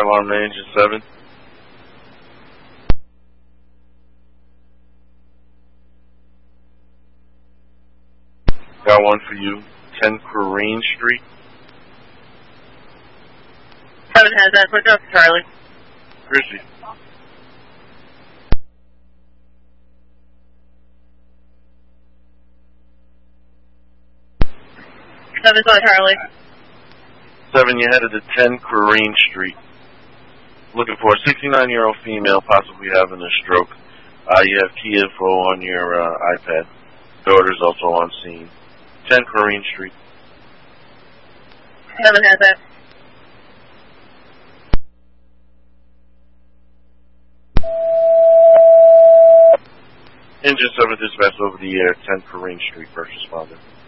fire alarm to engine 7. Got one for you, 10 Quirine Street. 7 has that. Put up Charlie. Chrissy. Seven's on Charlie. 7, you headed to 10 Quirine Street. Looking for a 69-year-old female, possibly having a stroke. You have key info on your iPad. Daughter's also on scene. 10 Quirine Street. 7 has that. Engine 7 dispatch over the air, 10 Quirine Street, first responder.